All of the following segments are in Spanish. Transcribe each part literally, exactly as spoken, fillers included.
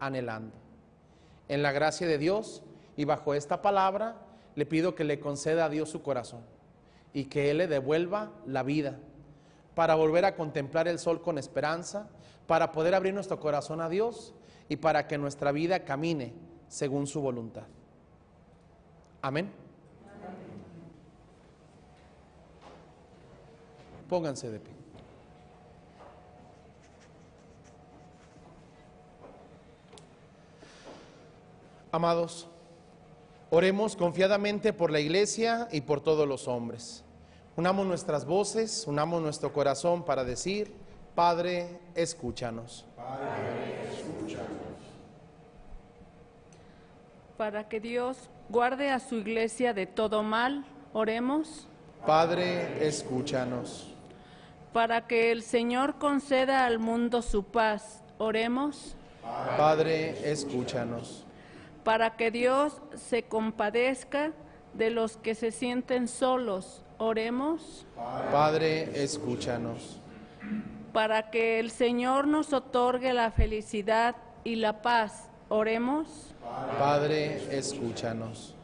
anhelando. En la gracia de Dios y bajo esta palabra, le pido que le conceda a Dios su corazón y que Él le devuelva la vida para volver a contemplar el sol con esperanza, para poder abrir nuestro corazón a Dios y para que nuestra vida camine según su voluntad. Amén. Pónganse de pie. Amados, oremos confiadamente por la iglesia y por todos los hombres. Unamos nuestras voces, unamos nuestro corazón para decir: Padre, escúchanos. Padre, escúchanos. Para que Dios guarde a su iglesia de todo mal, oremos. Padre, escúchanos. Para que el Señor conceda al mundo su paz, oremos. Padre, escúchanos. Para que Dios se compadezca de los que se sienten solos, oremos. Padre, escúchanos. Para que el Señor nos otorgue la felicidad y la paz, oremos. Padre, escúchanos.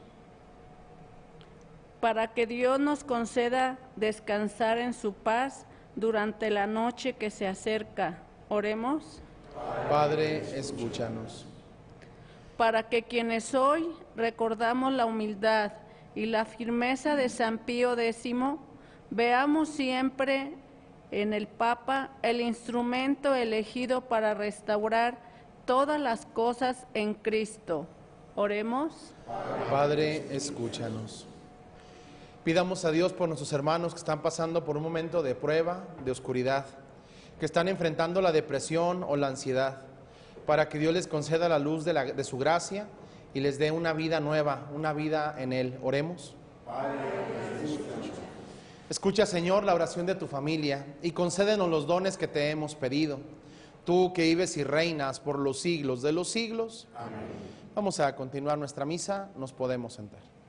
Para que Dios nos conceda descansar en su paz durante la noche que se acerca, oremos. Padre, escúchanos. Para que quienes hoy recordamos la humildad y la firmeza de San Pío X, veamos siempre en el Papa el instrumento elegido para restaurar todas las cosas en Cristo. Oremos. Padre, escúchanos. Pidamos a Dios por nuestros hermanos que están pasando por un momento de prueba, de oscuridad, que están enfrentando la depresión o la ansiedad, para que Dios les conceda la luz de, la, de su gracia y les dé una vida nueva, una vida en Él. Oremos. Padre, escúchanos. Escucha, Señor, la oración de tu familia y concédenos los dones que te hemos pedido. Tú que vives y reinas por los siglos de los siglos. Amén. Vamos a continuar nuestra misa, nos podemos sentar.